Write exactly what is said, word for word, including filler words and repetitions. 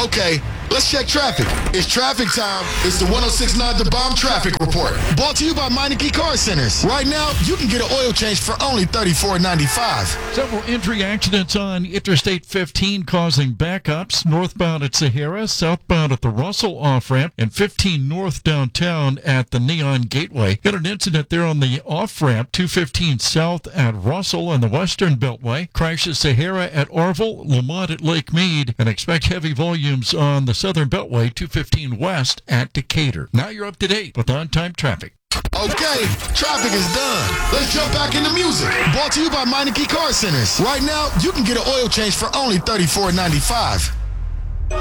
Okay, let's check traffic. It's traffic time. It's the one oh six point nine The Bomb Traffic Report. Brought to you by Meineke Car Centers. Right now, you can get an oil change for only thirty-four ninety-five. Several injury accidents on Interstate fifteen causing backups. Northbound at Sahara, southbound at the Russell off-ramp, and fifteen north downtown at the Neon Gateway. Got an incident there on the off-ramp, two fifteen south at Russell on the Western Beltway. Crashes Sahara at Orville, Lamont at Lake Mead, and expect heavy volumes on the Southern Beltway, two fifteen west at Decatur. Now you're up to date with on-time traffic. Okay, traffic is done. Let's jump back into music. Brought to you by Meineke Car Centers. Right now, you can get an oil change for only thirty-four ninety-five.